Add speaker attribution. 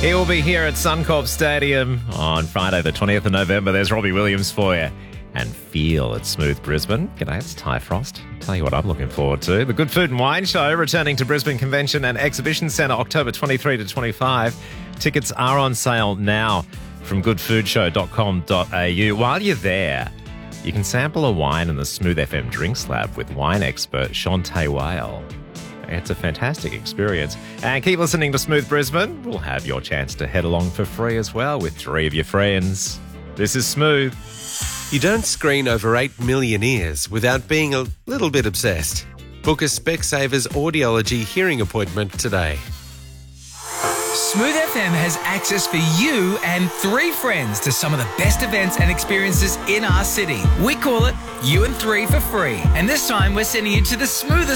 Speaker 1: He will be here at Suncorp Stadium on Friday, the 20th of November. There's Robbie Williams for you. And Feel at Smooth Brisbane. G'day, it's Ty Frost. Tell you what I'm looking forward to. The Good Food and Wine Show, returning to Brisbane Convention and Exhibition Centre, October 23 to 25. Tickets are on sale now from goodfoodshow.com.au. While you're there, you can sample a wine in the Smooth FM Drinks Lab with wine expert Shantae Whale. It's a fantastic experience. And keep listening to Smooth Brisbane. We'll have your chance to head along for free as well with 3 of your friends. This is Smooth.
Speaker 2: You don't screen over 8 million ears without being a little bit obsessed. Book a Specsavers audiology hearing appointment today.
Speaker 3: Smooth FM has access for you and 3 friends to some of the best events and experiences in our city. We call it You and 3 for free. And this time we're sending you to the smoothest